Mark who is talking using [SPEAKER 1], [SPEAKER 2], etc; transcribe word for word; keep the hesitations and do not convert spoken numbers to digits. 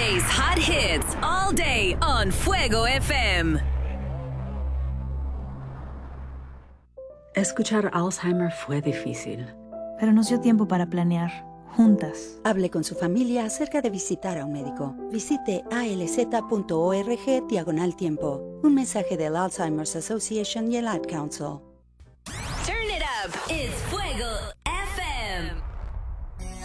[SPEAKER 1] Today's hot hits all day on Fuego F M.
[SPEAKER 2] Escuchar Alzheimer fue difícil.
[SPEAKER 3] Pero nos dio tiempo para planear, juntas.
[SPEAKER 4] Hable con su familia acerca de visitar a un médico. Visite alz.org diagonal tiempo. Un mensaje del Alzheimer's Association y el Ad Council.
[SPEAKER 1] Turn it up. It's Fuego